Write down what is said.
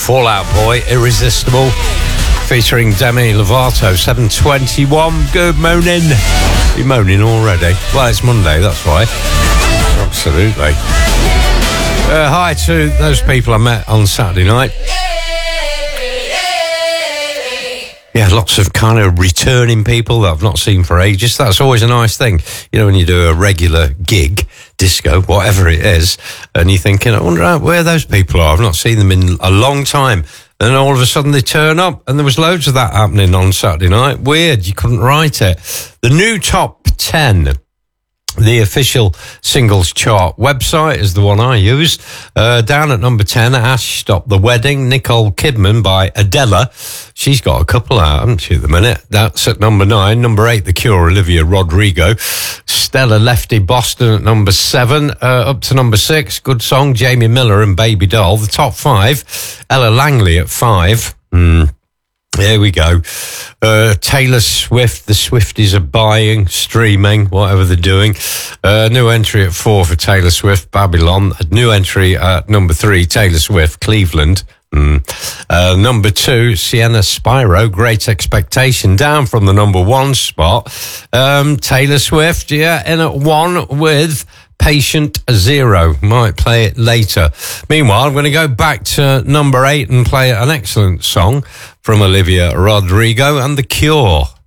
Fall Out Boy, Irresistible, featuring Demi Lovato, 7:21. Good morning. You're moaning already. Well, it's Monday, that's why. Absolutely. Hi to those people I met on Saturday night. Yeah, lots of kind of returning people that I've not seen for ages. That's always a nice thing. You know, when you do a regular gig, disco, whatever it is, and you're thinking, I wonder where those people are. I've not seen them in a long time. And all of a sudden they turn up, and there was loads of that happening on Saturday night. Weird, you couldn't write it. The new top 10, the official singles chart website is the one I use. Down at number 10, Ash Stop the Wedding, Nicole Kidman by Adele. She's got a couple out, hasn't she, at the minute? That's at number 9. Number 8, The Cure, Olivia Rodrigo. Stella Lefty Boston at number 7. Up to number 6, good song, Jamie Miller and Baby Doll. The top 5, Ella Langley at 5. Here we go. Taylor Swift, the Swifties are buying, streaming, whatever they're doing. New entry at 4 for Taylor Swift, Babylon. A new entry at number 3, Taylor Swift, Cleveland. Number 2, Sienna Spyro, Great Expectation, down from the number 1 spot. Taylor Swift, yeah, in at 1 with Patient Zero. Might play it later. Meanwhile, I'm going to go back to number 8 and play an excellent song from Olivia Rodrigo and The Cure.